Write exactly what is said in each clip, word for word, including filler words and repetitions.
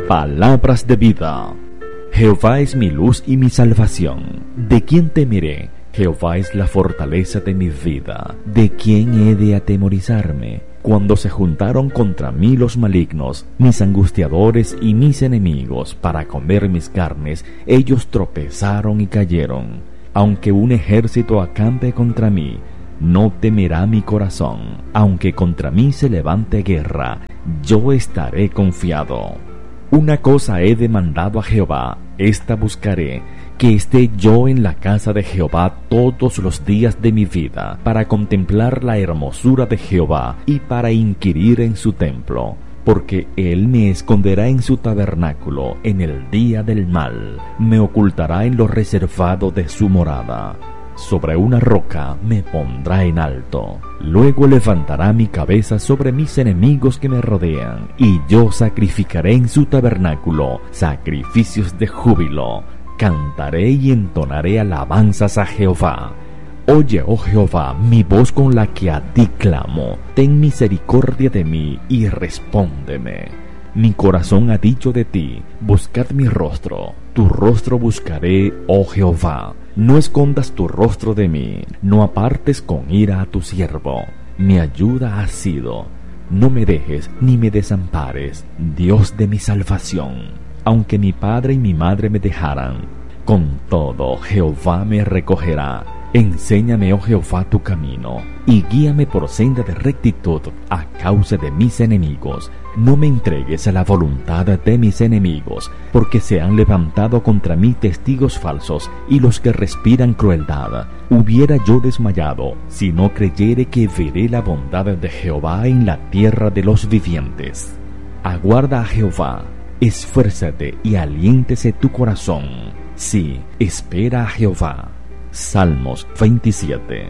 Palabras de vida. Jehová es mi luz y mi salvación. ¿De quién temeré? Jehová es la fortaleza de mi vida. ¿De quién he de atemorizarme? Cuando se juntaron contra mí los malignos, mis angustiadores y mis enemigos, para comer mis carnes, ellos tropezaron y cayeron. Aunque un ejército acampe contra mí, no temerá mi corazón. Aunque contra mí se levante guerra, yo estaré confiado. Una cosa he demandado a Jehová, esta buscaré, que esté yo en la casa de Jehová todos los días de mi vida, para contemplar la hermosura de Jehová y para inquirir en su templo. Porque él me esconderá en su tabernáculo en el día del mal, me ocultará en lo reservado de su morada. Sobre una roca me pondrá en alto. Luego levantará mi cabeza sobre mis enemigos que me rodean, y yo sacrificaré en su tabernáculo sacrificios de júbilo. Cantaré y entonaré alabanzas a Jehová. Oye, oh Jehová, mi voz con la que a ti clamo. Ten misericordia de mí y respóndeme. Mi corazón ha dicho de ti, buscad mi rostro. Tu rostro buscaré, oh Jehová. No escondas tu rostro de mí, no apartes con ira a tu siervo. Mi ayuda has sido. No me dejes ni me desampares, Dios de mi salvación. Aunque mi padre y mi madre me dejaran, con todo Jehová me recogerá. Enséñame, oh Jehová, tu camino, y guíame por senda de rectitud a causa de mis enemigos. No me entregues a la voluntad de mis enemigos, porque se han levantado contra mí testigos falsos y los que respiran crueldad. Hubiera yo desmayado si no creyere que veré la bondad de Jehová en la tierra de los vivientes. Aguarda a Jehová, esfuérzate y aliéntese tu corazón. Sí, espera a Jehová. Salmos veintisiete.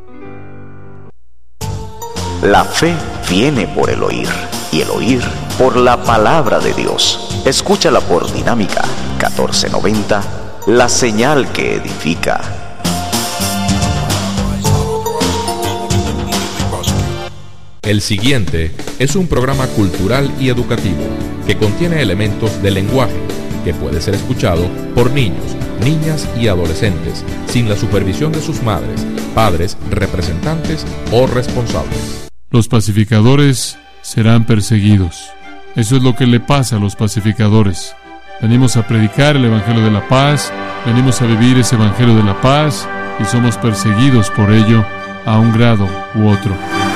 La fe viene por el oír, y el oír por la palabra de Dios. Escúchala por Dinámica catorce noventa, la señal que edifica. El siguiente es un programa cultural y educativo que contiene elementos de lenguaje que puede ser escuchado por niños, niñas y adolescentes sin la supervisión de sus madres, padres, representantes o responsables. Los pacificadores serán perseguidos. Eso es lo que le pasa a los pacificadores. Venimos a predicar el Evangelio de la paz, venimos a vivir ese Evangelio de la paz y somos perseguidos por ello a un grado u otro.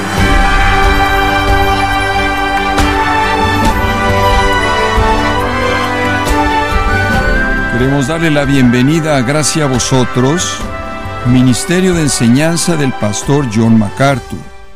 Queremos darle la bienvenida a Gracia a Vosotros, Ministerio de Enseñanza del Pastor John MacArthur.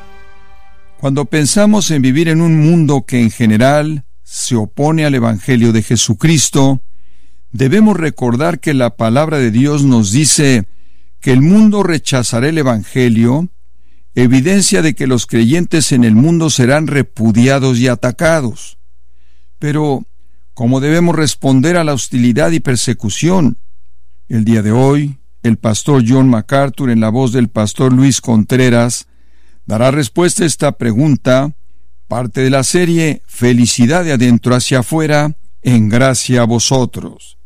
Cuando pensamos en vivir en un mundo que en general se opone al Evangelio de Jesucristo, debemos recordar que la palabra de Dios nos dice que el mundo rechazará el Evangelio, evidencia de que los creyentes en el mundo serán repudiados y atacados. Pero ¿cómo debemos responder a la hostilidad y persecución? El día de hoy, el pastor John MacArthur, en la voz del pastor Luis Contreras, dará respuesta a esta pregunta, parte de la serie Felicidad de adentro hacia afuera, en Gracia a Vosotros.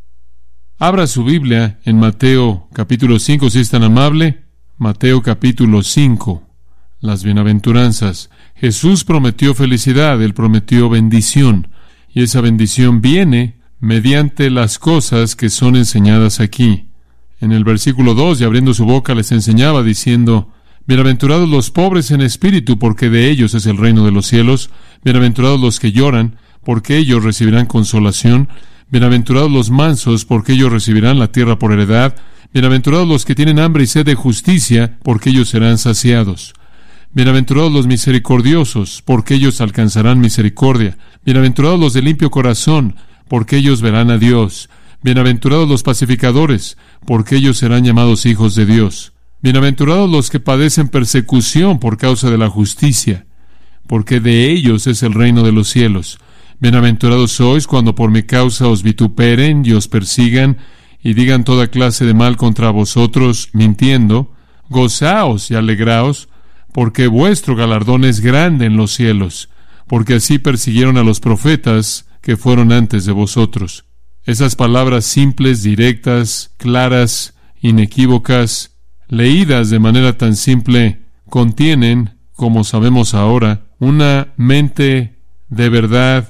Abra su Biblia en Mateo capítulo cinco, si es tan amable. Mateo capítulo cinco, las bienaventuranzas. Jesús prometió felicidad, Él prometió bendición. Y esa bendición viene mediante las cosas que son enseñadas aquí. En el versículo dos, y abriendo su boca les enseñaba diciendo, bienaventurados los pobres en espíritu, porque de ellos es el reino de los cielos. Bienaventurados los que lloran, porque ellos recibirán consolación. Bienaventurados los mansos, porque ellos recibirán la tierra por heredad. Bienaventurados los que tienen hambre y sed de justicia, porque ellos serán saciados. Bienaventurados los misericordiosos, porque ellos alcanzarán misericordia. Bienaventurados los de limpio corazón, porque ellos verán a Dios. Bienaventurados los pacificadores, porque ellos serán llamados hijos de Dios. Bienaventurados los que padecen persecución por causa de la justicia, porque de ellos es el reino de los cielos. Bienaventurados sois cuando por mi causa os vituperen y os persigan, y digan toda clase de mal contra vosotros, mintiendo. Gozaos y alegraos, porque vuestro galardón es grande en los cielos, porque así persiguieron a los profetas que fueron antes de vosotros. Esas palabras simples, directas, claras, inequívocas, leídas de manera tan simple, contienen, como sabemos ahora, una mente de verdad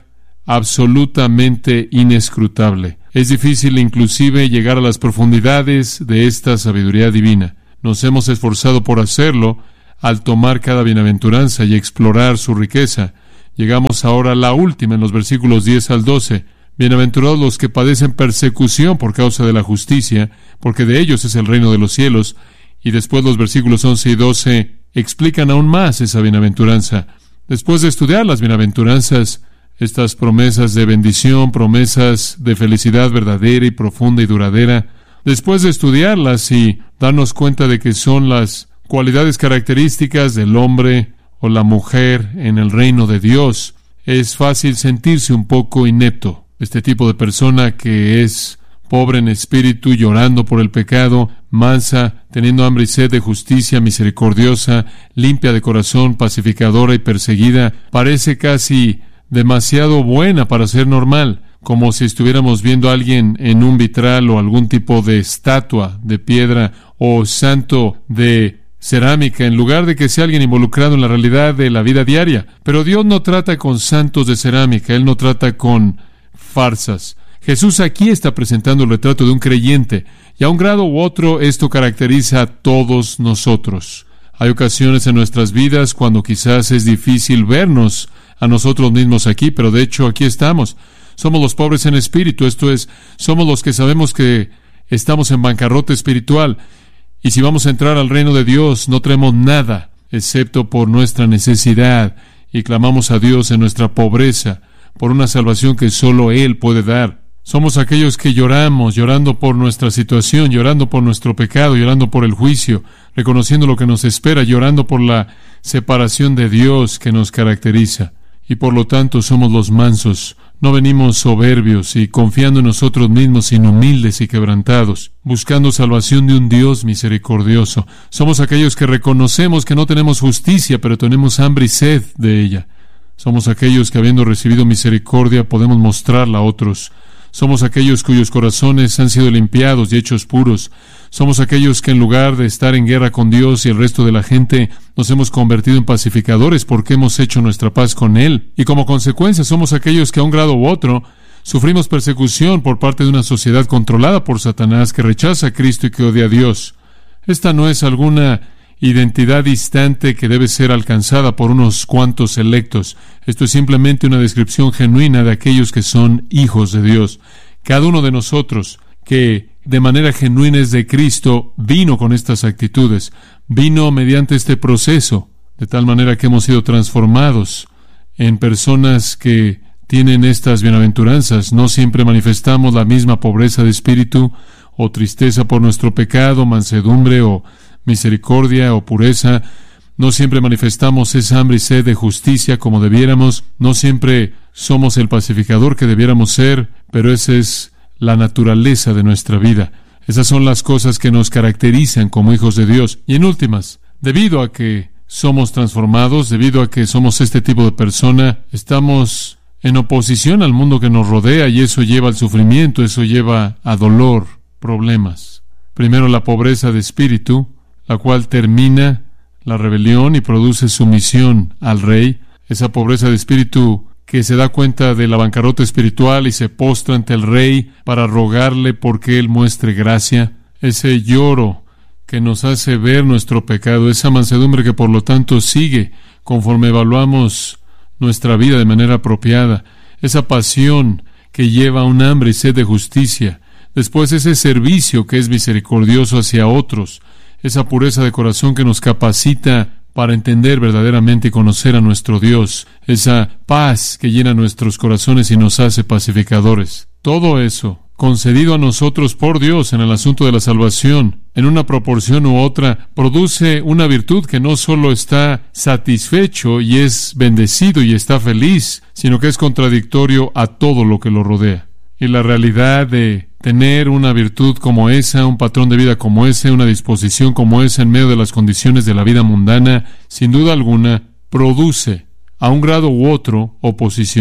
absolutamente inescrutable. Es difícil inclusive llegar a las profundidades de esta sabiduría divina. Nos hemos esforzado por hacerlo al tomar cada bienaventuranza y explorar su riqueza. Llegamos ahora a la última en los versículos diez al doce. Bienaventurados los que padecen persecución por causa de la justicia, porque de ellos es el reino de los cielos. Y después los versículos once y doce explican aún más esa bienaventuranza. Después de estudiar las bienaventuranzas, estas promesas de bendición, promesas de felicidad verdadera y profunda y duradera, después de estudiarlas y darnos cuenta de que son las cualidades características del hombre o la mujer en el reino de Dios, es fácil sentirse un poco inepto. Este tipo de persona que es pobre en espíritu, llorando por el pecado, mansa, teniendo hambre y sed de justicia, misericordiosa, limpia de corazón, pacificadora y perseguida, parece casi demasiado buena para ser normal, como si estuviéramos viendo a alguien en un vitral o algún tipo de estatua de piedra o santo de cerámica, en lugar de que sea alguien involucrado en la realidad de la vida diaria. Pero Dios no trata con santos de cerámica, Él no trata con farsas. Jesús aquí está presentando el retrato de un creyente, y a un grado u otro esto caracteriza a todos nosotros. Hay ocasiones en nuestras vidas cuando quizás es difícil vernos a nosotros mismos aquí, pero de hecho aquí estamos. Somos los pobres en espíritu, esto es, somos los que sabemos que estamos en bancarrota espiritual, y si vamos a entrar al reino de Dios no traemos nada excepto por nuestra necesidad, y clamamos a Dios en nuestra pobreza por una salvación que solo Él puede dar. Somos aquellos que lloramos, llorando por nuestra situación, llorando por nuestro pecado, llorando por el juicio, reconociendo lo que nos espera, llorando por la separación de Dios que nos caracteriza. Y por lo tanto somos los mansos. No venimos soberbios y confiando en nosotros mismos, sino humildes y quebrantados, buscando salvación de un Dios misericordioso. Somos aquellos que reconocemos que no tenemos justicia, pero tenemos hambre y sed de ella. Somos aquellos que, habiendo recibido misericordia, podemos mostrarla a otros. Somos aquellos cuyos corazones han sido limpiados y hechos puros. Somos aquellos que, en lugar de estar en guerra con Dios y el resto de la gente, nos hemos convertido en pacificadores porque hemos hecho nuestra paz con Él. Y como consecuencia somos aquellos que, a un grado u otro, sufrimos persecución por parte de una sociedad controlada por Satanás que rechaza a Cristo y que odia a Dios. Esta no es alguna identidad distante que debe ser alcanzada por unos cuantos electos. Esto es simplemente una descripción genuina de aquellos que son hijos de Dios. Cada uno de nosotros que de manera genuina es de Cristo vino con estas actitudes, vino mediante este proceso, de tal manera que hemos sido transformados en personas que tienen estas bienaventuranzas. No siempre manifestamos la misma pobreza de espíritu o tristeza por nuestro pecado, mansedumbre o misericordia o pureza. No siempre manifestamos esa hambre y sed de justicia como debiéramos. No siempre somos el pacificador que debiéramos ser, pero esa es la naturaleza de nuestra vida. Esas son las cosas que nos caracterizan como hijos de Dios. Y en últimas, debido a que somos transformados, debido a que somos este tipo de persona, estamos en oposición al mundo que nos rodea, y eso lleva al sufrimiento, eso lleva a dolor, problemas. Primero, la pobreza de espíritu, la cual termina la rebelión y produce sumisión al rey. Esa pobreza de espíritu que se da cuenta de la bancarrota espiritual y se postra ante el rey para rogarle porque él muestre gracia. Ese lloro que nos hace ver nuestro pecado, esa mansedumbre que por lo tanto sigue conforme evaluamos nuestra vida de manera apropiada. Esa pasión que lleva a un hambre y sed de justicia. Después, ese servicio que es misericordioso hacia otros. Esa pureza de corazón que nos capacita para entender verdaderamente y conocer a nuestro Dios. Esa paz que llena nuestros corazones y nos hace pacificadores. Todo eso, concedido a nosotros por Dios en el asunto de la salvación, en una proporción u otra, produce una virtud que no solo está satisfecho y es bendecido y está feliz, sino que es contradictorio a todo lo que lo rodea. Y la realidad de tener una virtud como esa, un patrón de vida como ese, una disposición como esa en medio de las condiciones de la vida mundana, sin duda alguna, produce, a un grado u otro, oposición.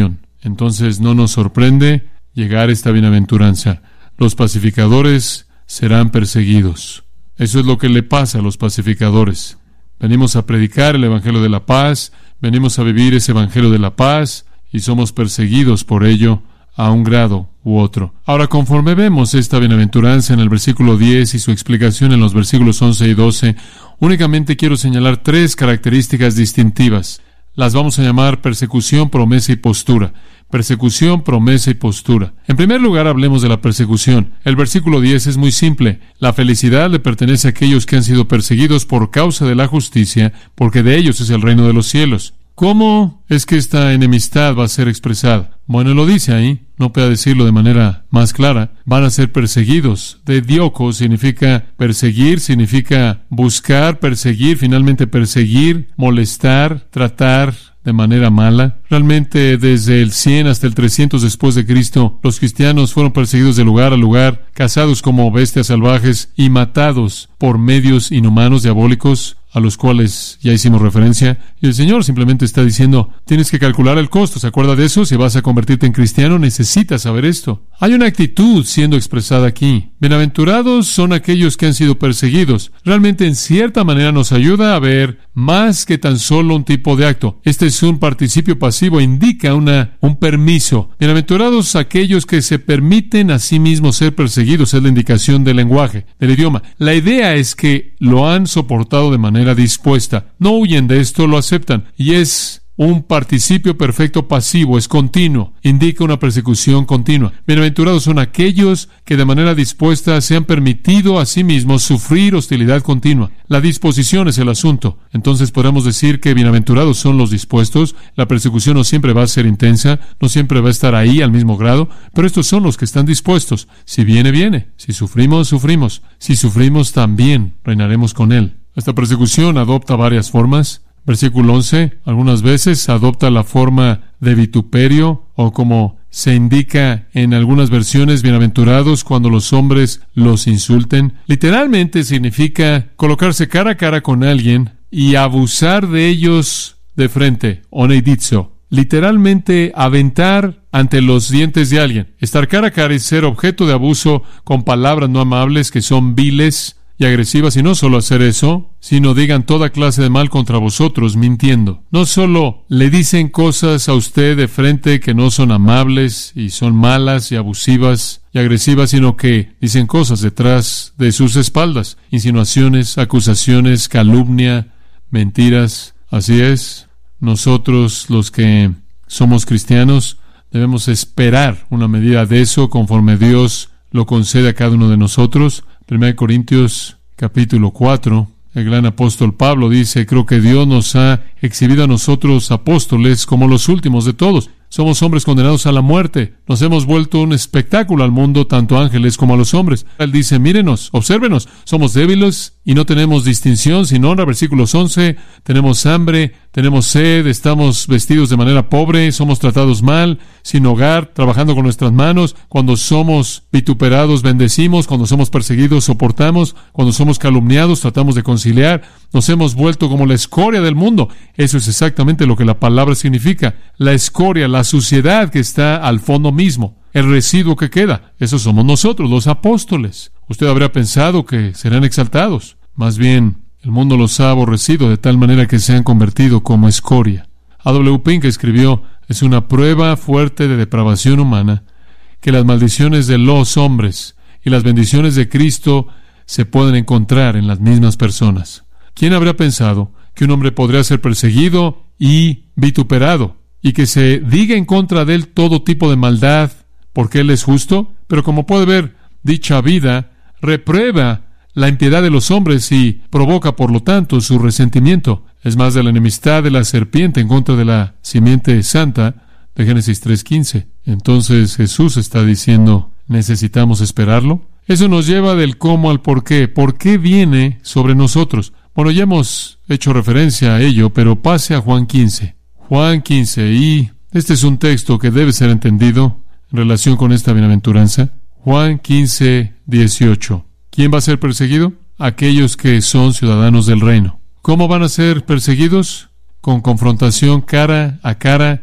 Entonces no nos sorprende llegar a esta bienaventuranza. Los pacificadores serán perseguidos. Eso es lo que le pasa a los pacificadores. Venimos a predicar el Evangelio de la paz, venimos a vivir ese Evangelio de la paz y somos perseguidos por ello a un grado u otro. Ahora, conforme vemos esta bienaventuranza en el versículo diez y su explicación en los versículos once y doce, únicamente quiero señalar tres características distintivas. Las vamos a llamar persecución, promesa y postura. Persecución, promesa y postura. En primer lugar, hablemos de la persecución. El versículo diez es muy simple. La felicidad le pertenece a aquellos que han sido perseguidos por causa de la justicia, porque de ellos es el reino de los cielos. ¿Cómo es que esta enemistad va a ser expresada? Bueno, lo dice ahí, no puede decirlo de manera más clara. Van a ser perseguidos. De dioko significa perseguir, significa buscar, perseguir, finalmente perseguir, molestar, tratar de manera mala. Realmente desde el cien hasta el trescientos después de Cristo, los cristianos fueron perseguidos de lugar a lugar, cazados como bestias salvajes y matados por medios inhumanos, diabólicos, a los cuales ya hicimos referencia. Y el Señor simplemente está diciendo, tienes que calcular el costo. ¿Se acuerda de eso? Si vas a convertirte en cristiano, necesitas saber esto. Hay una actitud siendo expresada aquí. Bienaventurados son aquellos que han sido perseguidos. Realmente, en cierta manera, nos ayuda a ver más que tan solo un tipo de acto. Este es un participio pasivo, indica una, un permiso. Bienaventurados aquellos que se permiten a sí mismos ser perseguidos. Es la indicación del lenguaje, del idioma. La idea es que lo han soportado de manera dispuesta. No huyen de esto, lo aceptan. Y es un participio perfecto pasivo, es continuo. Indica una persecución continua. Bienaventurados son aquellos que de manera dispuesta se han permitido a sí mismos sufrir hostilidad continua. La disposición es el asunto. Entonces podemos decir que bienaventurados son los dispuestos. La persecución no siempre va a ser intensa, no siempre va a estar ahí al mismo grado, pero estos son los que están dispuestos. Si viene, viene. Si sufrimos, sufrimos. Si sufrimos, también reinaremos con Él. Esta persecución adopta varias formas. Versículo once, algunas veces adopta la forma de vituperio, o como se indica en algunas versiones, bienaventurados cuando los hombres los insulten. Literalmente significa colocarse cara a cara con alguien y abusar de ellos de frente, oneidizo. Literalmente aventar ante los dientes de alguien. Estar cara a cara y ser objeto de abuso con palabras no amables que son viles y agresivas, y no solo hacer eso, sino digan toda clase de mal contra vosotros, mintiendo. No solo le dicen cosas a usted de frente que no son amables y son malas y abusivas y agresivas, sino que dicen cosas detrás de sus espaldas. Insinuaciones, acusaciones, calumnia, mentiras. Así es, nosotros los que somos cristianos debemos esperar una medida de eso conforme Dios lo concede a cada uno de nosotros. Primera de Corintios capítulo cuatro, el gran apóstol Pablo dice, creo que Dios nos ha exhibido a nosotros apóstoles como los últimos de todos. Somos hombres condenados a la muerte. Nos hemos vuelto un espectáculo al mundo, tanto ángeles como a los hombres. Él dice, mírenos, obsérvenos, somos débiles y no tenemos distinción sin honra. Versículos once, tenemos hambre, tenemos sed, estamos vestidos de manera pobre, somos tratados mal, sin hogar, trabajando con nuestras manos. Cuando somos vituperados, bendecimos. Cuando somos perseguidos, soportamos. Cuando somos calumniados, tratamos de conciliar. Nos hemos vuelto como la escoria del mundo. Eso es exactamente lo que la palabra significa. La escoria, la suciedad que está al fondo mismo, el residuo que queda. Eso somos nosotros, los apóstoles. Usted habría pensado que serán exaltados. Más bien, el mundo los ha aborrecido de tal manera que se han convertido como escoria. A W Pink escribió, es una prueba fuerte de depravación humana que las maldiciones de los hombres y las bendiciones de Cristo se pueden encontrar en las mismas personas. ¿Quién habría pensado que un hombre podría ser perseguido y vituperado, y que se diga en contra de él todo tipo de maldad, porque él es justo? Pero como puede ver, dicha vida reprueba la impiedad de los hombres y provoca, por lo tanto, su resentimiento. Es más de la enemistad de la serpiente en contra de la simiente santa de Génesis tres quince. Entonces Jesús está diciendo, ¿necesitamos esperarlo? Eso nos lleva del cómo al por qué. ¿Por qué viene sobre nosotros? Bueno, ya hemos hecho referencia a ello, pero pase a Juan quince. Juan quince, y este es un texto que debe ser entendido en relación con esta bienaventuranza. Juan quince, dieciocho. ¿Quién va a ser perseguido? Aquellos que son ciudadanos del reino. ¿Cómo van a ser perseguidos? Con confrontación cara a cara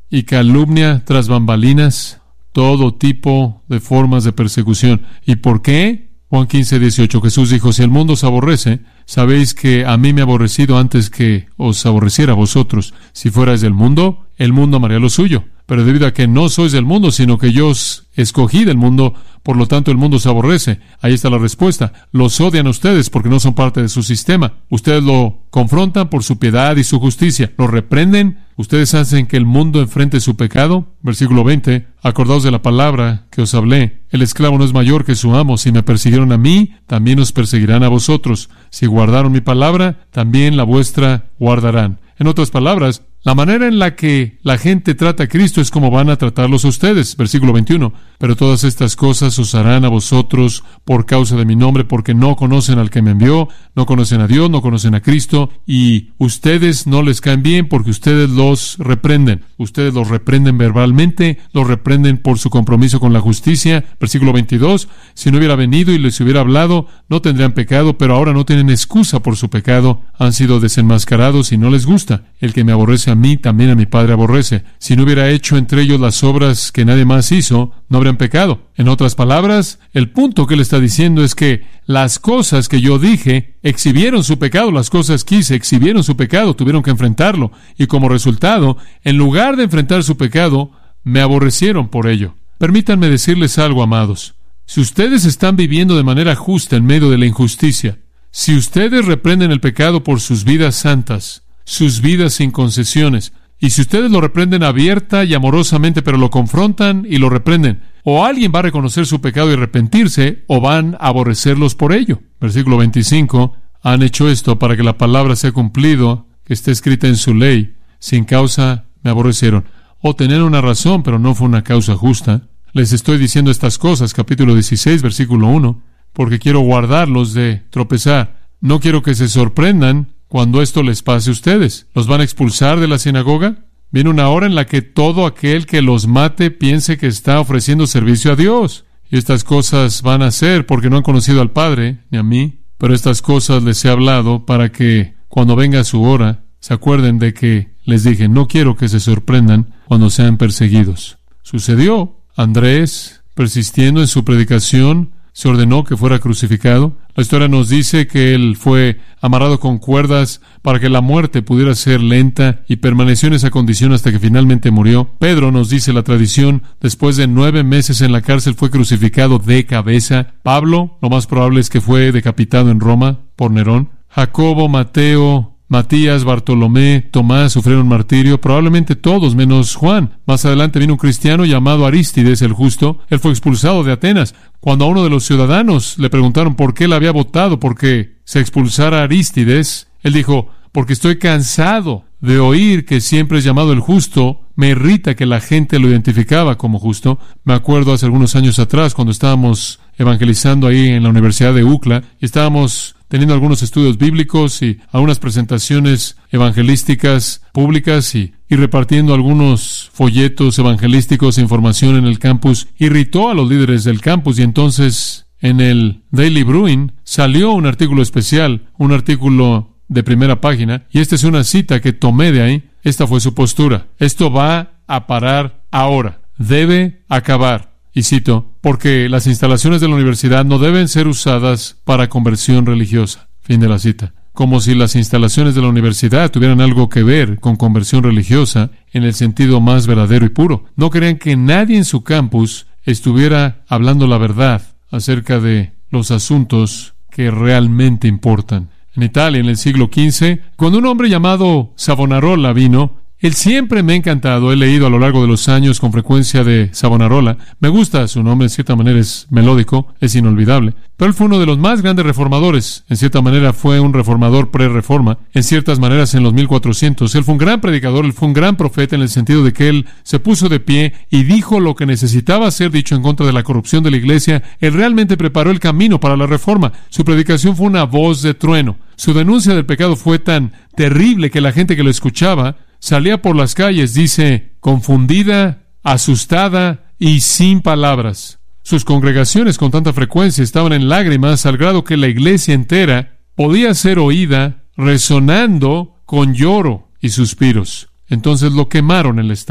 y calumnia tras bambalinas, todo tipo de formas de persecución. ¿Y por qué? Juan quince, dieciocho, Jesús dijo, si el mundo os aborrece, sabéis que a mí me ha aborrecido antes que os aborreciera a vosotros. Si fuerais del mundo, el mundo amaría lo suyo. Pero debido a que no sois del mundo, sino que yo os escogí del mundo, por lo tanto el mundo os aborrece. Ahí está la respuesta. Los odian a ustedes porque no son parte de su sistema. Ustedes lo confrontan por su piedad y su justicia. Lo reprenden. Ustedes hacen que el mundo enfrente su pecado. Versículo veinte. Acordaos de la palabra que os hablé. El esclavo no es mayor que su amo. Si me persiguieron a mí, también os perseguirán a vosotros. Si guardaron mi palabra, también la vuestra guardarán. En otras palabras, la manera en la que la gente trata a Cristo es como van a tratarlos a ustedes. Versículo veintiuno. Pero todas estas cosas os harán a vosotros por causa de mi nombre, porque no conocen al que me envió, no conocen a Dios, no conocen a Cristo, y ustedes no les caen bien porque ustedes los reprenden. Ustedes los reprenden verbalmente, los reprenden por su compromiso con la justicia. Versículo veintidós. Si no hubiera venido y les hubiera hablado, no tendrían pecado, pero ahora no tienen excusa por su pecado. Han sido desenmascarados y no les gusta. El que me aborrece a mí, también a mi Padre aborrece. Si no hubiera hecho entre ellos las obras que nadie más hizo, no habrían pecado. En otras palabras, el punto que él está diciendo es que las cosas que yo dije exhibieron su pecado, las cosas que hice exhibieron su pecado, tuvieron que enfrentarlo, y como resultado, en lugar de enfrentar su pecado, me aborrecieron por ello. Permítanme decirles algo, amados. Si ustedes están viviendo de manera justa en medio de la injusticia, si ustedes reprenden el pecado por sus vidas santas, sus vidas sin concesiones, y si ustedes lo reprenden abierta y amorosamente, pero lo confrontan y lo reprenden, o alguien va a reconocer su pecado y arrepentirse, o van a aborrecerlos por ello. Versículo veinticinco. Han hecho esto para que la palabra sea cumplido, que está escrita en su ley. Sin causa me aborrecieron. O tener una razón, pero no fue una causa justa. Les estoy diciendo estas cosas, capítulo dieciséis, versículo uno, porque quiero guardarlos de tropezar. No quiero que se sorprendan cuando esto les pase a ustedes. ¿Los van a expulsar de la sinagoga? Viene una hora en la que todo aquel que los mate piense que está ofreciendo servicio a Dios. Y estas cosas van a ser porque no han conocido al Padre, ni a mí. Pero estas cosas les he hablado para que, cuando venga su hora, se acuerden de que les dije, no quiero que se sorprendan cuando sean perseguidos. Sucedió. Andrés, persistiendo en su predicación, se ordenó que fuera crucificado. La historia nos dice que él fue amarrado con cuerdas para que la muerte pudiera ser lenta y permaneció en esa condición hasta que finalmente murió. Pedro, nos dice la tradición, después de nueve meses en la cárcel fue crucificado de cabeza. Pablo, lo más probable es que fue decapitado en Roma por Nerón. Jacobo, Mateo, Matías, Bartolomé, Tomás sufrieron martirio, probablemente todos menos Juan. Más adelante vino un cristiano llamado Arístides el Justo. Él fue expulsado de Atenas. Cuando a uno de los ciudadanos le preguntaron por qué él había votado porque se expulsara a Arístides, él dijo, porque estoy cansado de oír que siempre es llamado el justo. Me irrita que la gente lo identificaba como justo. Me acuerdo hace algunos años atrás cuando estábamos evangelizando ahí en la Universidad de U C L A y estábamos teniendo algunos estudios bíblicos y algunas presentaciones evangelísticas públicas y, y repartiendo algunos folletos evangelísticos e información en el campus, irritó a los líderes del campus y entonces en el Daily Bruin salió un artículo especial, un artículo de primera página, y esta es una cita que tomé de ahí. Esta fue su postura. Esto va a parar ahora. Debe acabar. Y cito, porque las instalaciones de la universidad no deben ser usadas para conversión religiosa. Fin de la cita. Como si las instalaciones de la universidad tuvieran algo que ver con conversión religiosa en el sentido más verdadero y puro. No querían que nadie en su campus estuviera hablando la verdad acerca de los asuntos que realmente importan. En Italia, en el siglo quince, cuando un hombre llamado Savonarola vino, él siempre me ha encantado. He leído a lo largo de los años con frecuencia de Savonarola. Me gusta su nombre, en cierta manera es melódico, es inolvidable. Pero él fue uno de los más grandes reformadores. En cierta manera fue un reformador pre-reforma. En ciertas maneras en los mil cuatrocientos. Él fue un gran predicador, él fue un gran profeta en el sentido de que él se puso de pie y dijo lo que necesitaba ser dicho en contra de la corrupción de la iglesia. Él realmente preparó el camino para la reforma. Su predicación fue una voz de trueno. Su denuncia del pecado fue tan terrible que la gente que lo escuchaba salía por las calles, dice, confundida, asustada y sin palabras. Sus congregaciones con tanta frecuencia estaban en lágrimas al grado que la iglesia entera podía ser oída resonando con lloro y suspiros. Entonces lo quemaron en la estaca.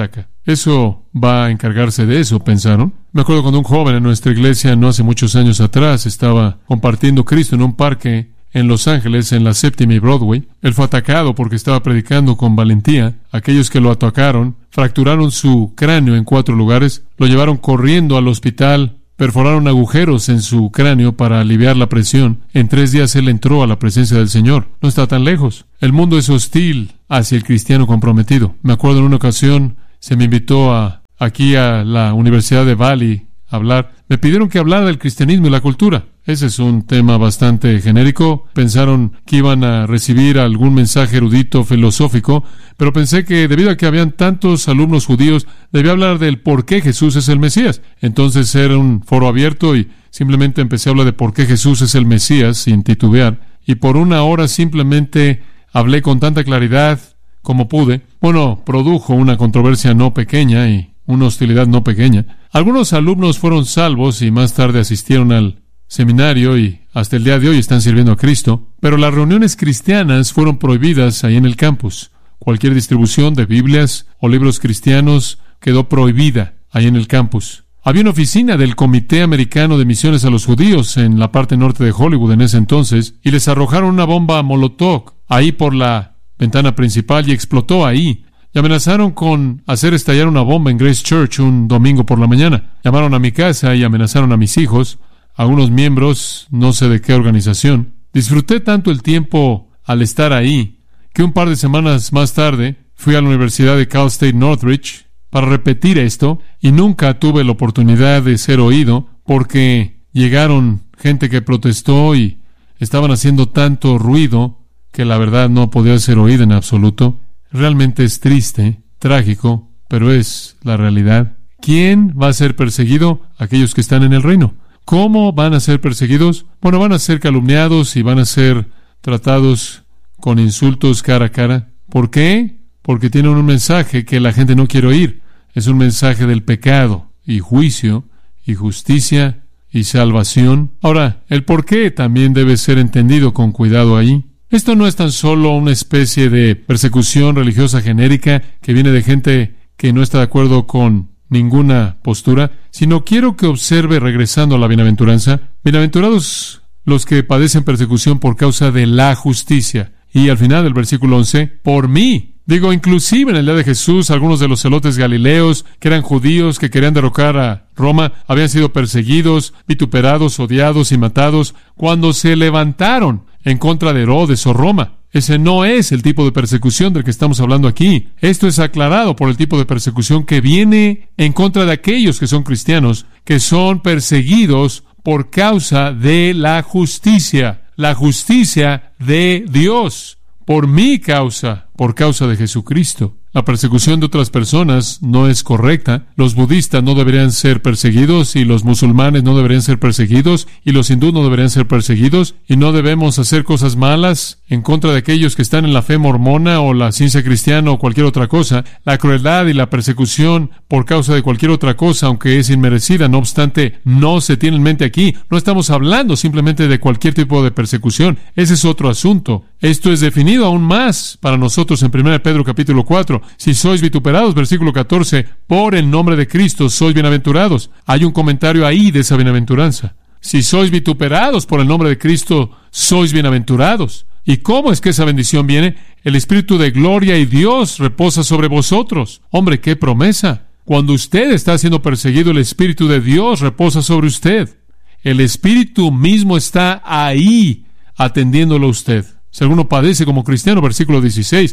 Eso va a encargarse de eso, pensaron. Me acuerdo cuando un joven en nuestra iglesia, no hace muchos años atrás, estaba compartiendo Cristo en un parque en Los Ángeles, en la Séptima y Broadway. Él fue atacado porque estaba predicando con valentía. Aquellos que lo atacaron fracturaron su cráneo en cuatro lugares, lo llevaron corriendo al hospital, perforaron agujeros en su cráneo para aliviar la presión. En tres días él entró a la presencia del Señor. No está tan lejos. El mundo es hostil hacia el cristiano comprometido. Me acuerdo en una ocasión, se me invitó a, aquí a la Universidad de Bali a hablar. Me pidieron que hablara del cristianismo y la cultura. Ese es un tema bastante genérico. Pensaron que iban a recibir algún mensaje erudito, filosófico, pero pensé que debido a que habían tantos alumnos judíos, debía hablar del por qué Jesús es el Mesías. Entonces era un foro abierto y simplemente empecé a hablar de por qué Jesús es el Mesías, sin titubear. Y por una hora simplemente hablé con tanta claridad como pude. Bueno, produjo una controversia no pequeña y una hostilidad no pequeña. Algunos alumnos fueron salvos y más tarde asistieron al seminario y hasta el día de hoy están sirviendo a Cristo, pero las reuniones cristianas fueron prohibidas ahí en el campus. Cualquier distribución de Biblias o libros cristianos quedó prohibida ahí en el campus. Había una oficina del Comité Americano de Misiones a los Judíos en la parte norte de Hollywood en ese entonces, y les arrojaron una bomba Molotov ahí por la ventana principal y explotó ahí. Y amenazaron con hacer estallar una bomba en Grace Church un domingo por la mañana. Llamaron a mi casa y amenazaron a mis hijos, a unos miembros, no sé de qué organización. Disfruté tanto el tiempo al estar ahí, que un par de semanas más tarde fui a la Universidad de Cal State Northridge para repetir esto, y nunca tuve la oportunidad de ser oído, porque llegaron gente que protestó y estaban haciendo tanto ruido que la verdad no podía ser oída en absoluto. Realmente es triste, trágico, pero es la realidad. ¿Quién va a ser perseguido? Aquellos que están en el reino. ¿Cómo van a ser perseguidos? Bueno, van a ser calumniados y van a ser tratados con insultos cara a cara. ¿Por qué? Porque tienen un mensaje que la gente no quiere oír. Es un mensaje del pecado y juicio y justicia y salvación. Ahora, el por qué también debe ser entendido con cuidado ahí. Esto no es tan solo una especie de persecución religiosa genérica que viene de gente que no está de acuerdo con ninguna postura, sino quiero que observe, regresando a la bienaventuranza, bienaventurados los que padecen persecución por causa de la justicia. Y al final del versículo once, por mí. Digo, inclusive en el día de Jesús, algunos de los celotes galileos, que eran judíos, que querían derrocar a Roma, habían sido perseguidos, vituperados, odiados y matados cuando se levantaron en contra de Herodes o Roma. Ese no es el tipo de persecución del que estamos hablando aquí. Esto es aclarado por el tipo de persecución que viene en contra de aquellos que son cristianos, que son perseguidos por causa de la justicia, la justicia de Dios, por mi causa, por causa de Jesucristo. La persecución de otras personas no es correcta. Los budistas no deberían ser perseguidos, y los musulmanes no deberían ser perseguidos, y los hindúes no deberían ser perseguidos, y no debemos hacer cosas malas en contra de aquellos que están en la fe mormona o la ciencia cristiana o cualquier otra cosa. La crueldad y la persecución por causa de cualquier otra cosa, aunque es inmerecida, no obstante, no se tiene en mente aquí. No estamos hablando simplemente de cualquier tipo de persecución. Ese es otro asunto. Esto es definido aún más para nosotros en primera de Pedro capítulo cuatro. Si sois vituperados, versículo catorce, por el nombre de Cristo sois bienaventurados. Hay un comentario ahí de esa bienaventuranza. Si sois vituperados por el nombre de Cristo, sois bienaventurados. ¿Y cómo es que esa bendición viene? El Espíritu de gloria y Dios reposa sobre vosotros. Hombre, qué promesa. Cuando usted está siendo perseguido, el Espíritu de Dios reposa sobre usted. El Espíritu mismo está ahí atendiéndolo a usted. Si alguno padece como cristiano, versículo dieciséis,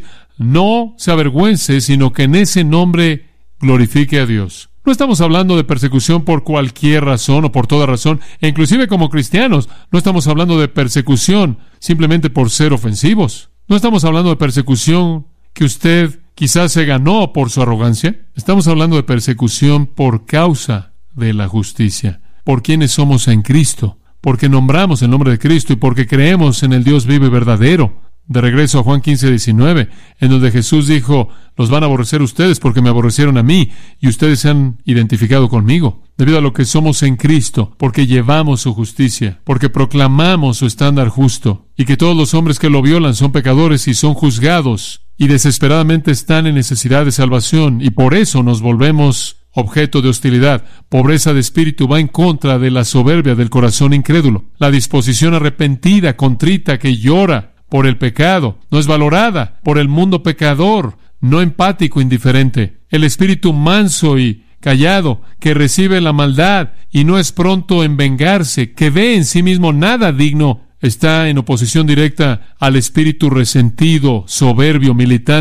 no se avergüence, sino que en ese nombre glorifique a Dios. No estamos hablando de persecución por cualquier razón o por toda razón, e inclusive como cristianos, no estamos hablando de persecución simplemente por ser ofensivos. No estamos hablando de persecución que usted quizás se ganó por su arrogancia. Estamos hablando de persecución por causa de la justicia, por quienes somos en Cristo, porque nombramos el nombre de Cristo y porque creemos en el Dios vivo y verdadero. De regreso a Juan quince diecinueve, en donde Jesús dijo, los van a aborrecer ustedes porque me aborrecieron a mí, y ustedes se han identificado conmigo, debido a lo que somos en Cristo, porque llevamos su justicia, porque proclamamos su estándar justo, y que todos los hombres que lo violan son pecadores y son juzgados y desesperadamente están en necesidad de salvación, y por eso nos volvemos objeto de hostilidad. Pobreza de espíritu va en contra de la soberbia del corazón incrédulo. La disposición arrepentida, contrita, que llora por el pecado, no es valorada por el mundo pecador, no empático, indiferente. El espíritu manso y callado, que recibe la maldad y no es pronto en vengarse, que ve en sí mismo nada digno, está en oposición directa al espíritu resentido, soberbio, militante,